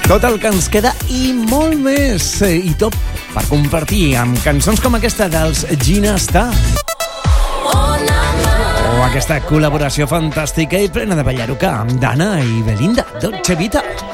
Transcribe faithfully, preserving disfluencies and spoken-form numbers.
Tot el que ens queda i molt més. I tot per compartir amb cançons com aquesta dels Gina Star. O aquesta col·laboració fantàstica i plena de ballaruca amb Dana i Belinda, Dolce Vita.